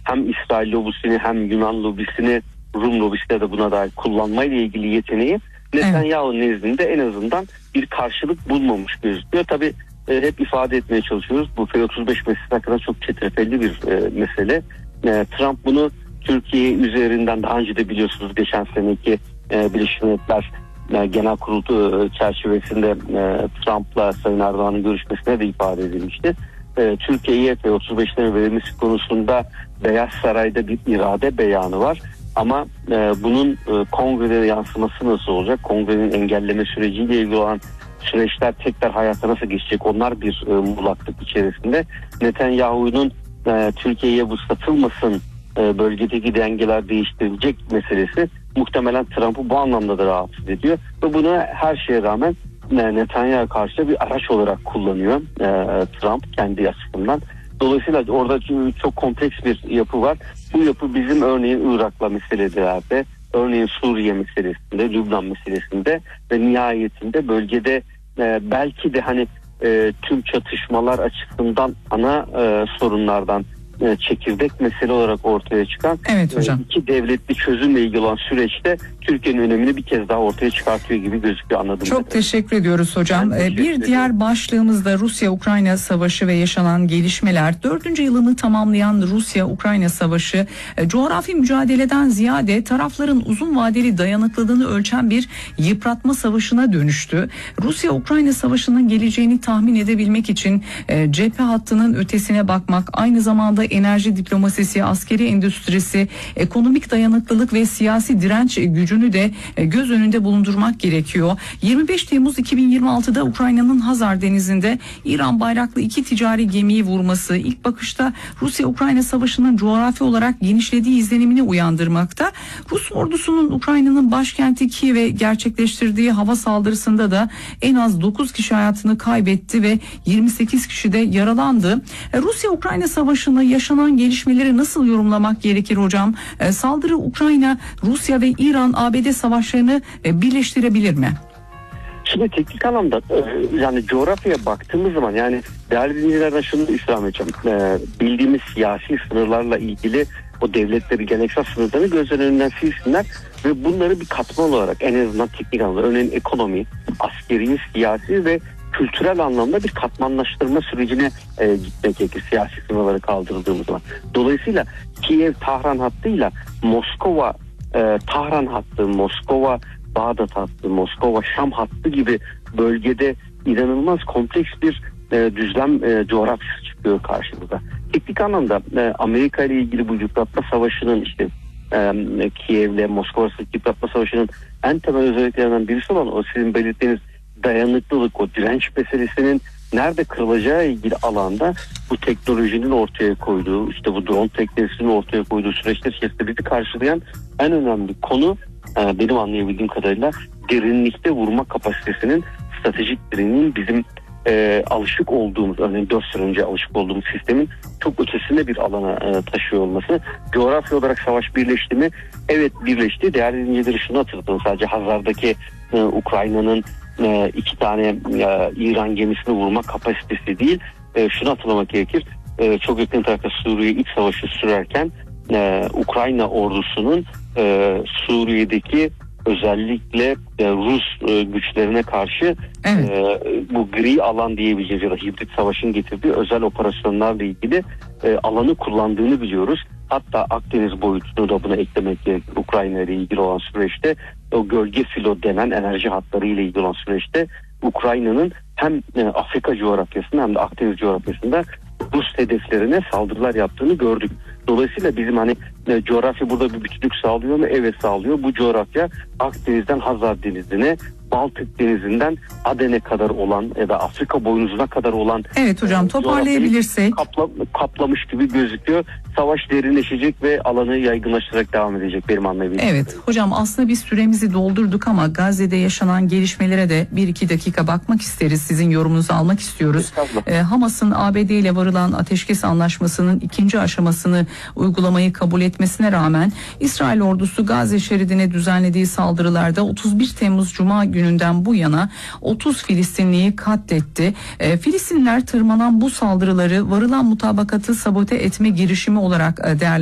hem İsrail lobisini hem Yunan lobisini, Rum lobisini de buna dair kullanmayla ilgili yeteneği Netanyahu nezdinde en azından bir karşılık bulmamış gözüküyor. Tabii hep ifade etmeye çalışıyoruz. Bu F-35 meselesi hakkında çok çetrefilli bir mesele. Trump bunu Türkiye üzerinden daha önce de biliyorsunuz geçen seneki Birleşmiş Milletler Genel Kurulu çerçevesinde Trump'la Sayın Erdoğan'ın görüşmesine de ifade edilmişti. Türkiye'ye F-35'lerin verilmesi konusunda Beyaz Saray'da bir irade beyanı var. Ama bunun kongrede yansıması nasıl olacak? Kongrenin engelleme süreciyle ilgili olan süreçler tekrar hayata nasıl geçecek? Onlar bir muğlaklık içerisinde. Netanyahu'nun Türkiye'ye bu satılmasın, bölgedeki dengeler değiştirilecek meselesi muhtemelen Trump'ı bu anlamda da rahatsız ediyor. Ve bunu her şeye rağmen Netanyahu'ya karşı bir araç olarak kullanıyor Trump kendi açısından. Dolayısıyla orada çok kompleks bir yapı var. Bu yapı bizim örneğin Irak'la meselelerde, örneğin Suriye meselesinde, Lübnan meselesinde ve nihayetinde bölgede belki de hani tüm çatışmalar açısından ana sorunlardan çekirdek mesele olarak ortaya çıkan iki devletli çözümle ilgili olan süreçte Türkiye'nin önemini bir kez daha ortaya çıkartıyor gibi gözüküyor anladığım Çok teşekkür ediyoruz hocam. Bir diğer başlığımız da Rusya-Ukrayna savaşı ve yaşanan gelişmeler. 4. yılını tamamlayan Rusya-Ukrayna savaşı coğrafi mücadeleden ziyade tarafların uzun vadeli dayanıklılığını ölçen bir yıpratma savaşına dönüştü. Rusya-Ukrayna savaşının geleceğini tahmin edebilmek için cephe hattının ötesine bakmak, aynı zamanda enerji diplomasisi, askeri endüstrisi, ekonomik dayanıklılık ve siyasi direnç gücünü de göz önünde bulundurmak gerekiyor. 25 Temmuz 2026'da Ukrayna'nın Hazar Denizi'nde İran bayraklı 2 ticari gemiyi vurması ilk bakışta Rusya-Ukrayna savaşının coğrafi olarak genişlediği izlenimini uyandırmakta. Rus ordusunun Ukrayna'nın başkenti Kiev'e gerçekleştirdiği hava saldırısında da en az 9 kişi hayatını kaybetti ve 28 kişi de yaralandı. Rusya-Ukrayna savaşını yaşanan gelişmeleri nasıl yorumlamak gerekir hocam? Saldırı Ukrayna, Rusya ve İran-ABD savaşlarını birleştirebilir mi? Şimdi teknik anlamda yani coğrafyaya baktığımız zaman yani değerli dinleyicilerden şunu istirham edeceğim. Bildiğimiz siyasi sınırlarla ilgili o devletleri, geleneksel sınırlarını gözler önünden silsinler ve bunları bir katman olarak en azından teknik anlamda örneğin ekonomi, askeri, siyasi ve kültürel anlamda bir katmanlaştırma sürecine gitmek gerekir siyasi sınırları kaldırıldığımız zaman. Dolayısıyla Kiev-Tahran hattıyla Moskova-Tahran hattı, Moskova-Bağdat hattı, Moskova-Şam hattı gibi bölgede inanılmaz kompleks bir düzlem coğrafyası çıkıyor karşımıza. Teknik anlamda Amerika ile ilgili bu yıpratma savaşının işte Kiev'le Moskova arasındaki yıpratma savaşının en temel özelliklerinden birisi olan o sizin belirttiğiniz dayanıklılık, o direnç meselesinin nerede kırılacağı ilgili alanda bu teknolojinin ortaya koyduğu, işte bu drone teknolojisinin ortaya koyduğu süreçler içerisinde bizi karşılayan en önemli konu benim anlayabildiğim kadarıyla derinlikte vurma kapasitesinin, stratejik derinliğin bizim alışık olduğumuz, örneğin 4 sene önce alışık olduğumuz sistemin çok ötesinde bir alana taşıyor olması. Coğrafya olarak savaş birleşti mi? Evet birleşti. Değerli dinleyicileri şunu hatırlatalım. Sadece Hazar'daki Ukrayna'nın 2 tane İran gemisini vurma kapasitesi değil. Şunu hatırlamak gerekir. Çok yakın tarafta Suriye iç savaşı sürerken Ukrayna ordusunun Suriye'deki özellikle Rus güçlerine karşı bu gri alan diyebileceğiz ya da hibrit savaşın getirdiği özel operasyonlarla ilgili alanı kullandığını biliyoruz. Hatta Akdeniz boyutunu da buna eklemek gerekir. Ukrayna ile ilgili olan süreçte o gölge filo denen enerji hatları ile ilgili olan süreçte Ukrayna'nın hem Afrika coğrafyasında hem de Akdeniz coğrafyasında Rus hedeflerine saldırılar yaptığını gördük. Dolayısıyla bizim hani coğrafya burada bir bütünlük sağlıyor mu? Evet sağlıyor. Bu coğrafya Akdeniz'den Hazar Denizi'ne, Baltık Denizi'nden Aden'e kadar olan ya da Afrika boynuzuna kadar olan hocam toparlayabilirsek kaplamış gibi gözüküyor. Savaş derinleşecek ve alanı yaygınlaştırarak devam edecek benim anlayabildiğim. Evet hocam aslında biz süremizi doldurduk ama Gazze'de yaşanan gelişmelere de 1-2 dakika bakmak isteriz. Sizin yorumunuzu almak istiyoruz. Hamas'ın ABD ile varılan ateşkes anlaşmasının 2. aşamasını uygulamayı kabul etmesine rağmen İsrail ordusu Gazze şeridine düzenlediği saldırılarda 31 Temmuz Cuma gününden bu yana 30 Filistinliyi katletti. Filistinliler tırmanan bu saldırıları varılan mutabakatı sabote etme girişimi olarak değerlendiriyor.